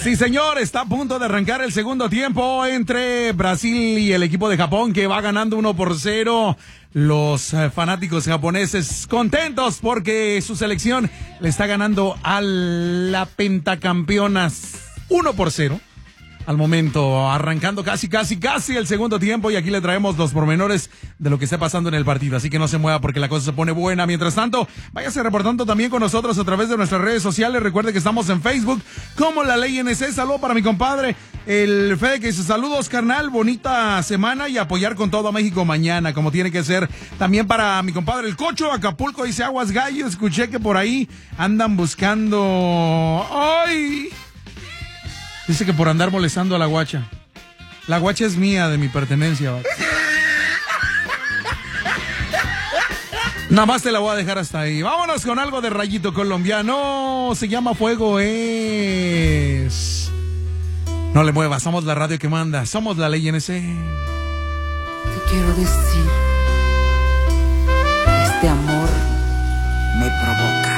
Sí, señor, está a punto de arrancar el segundo tiempo entre Brasil y el equipo de Japón, que va ganando 1-0. Los fanáticos japoneses contentos porque su selección le está ganando a la pentacampeona 1-0. Al momento, arrancando casi el segundo tiempo, y aquí le traemos los pormenores de lo que está pasando en el partido, así que no se mueva porque la cosa se pone buena. Mientras tanto, váyase reportando también con nosotros a través de nuestras redes sociales. Recuerde que estamos en Facebook como La Ley NC. Saludo para mi compadre, el Fede, que dice: saludos, carnal, bonita semana y apoyar con todo a México mañana, como tiene que ser. También para mi compadre, el Cocho, Acapulco, dice: aguas gallo, escuché que por ahí andan buscando... ¡Ay! Dice que por andar molestando a la guacha. La guacha es mía, de mi pertenencia. Nada más te la voy a dejar hasta ahí. Vámonos con algo de rayito colombiano. Se llama Fuego es... No le muevas, somos la radio que manda. Somos La Ley NC. Te quiero decir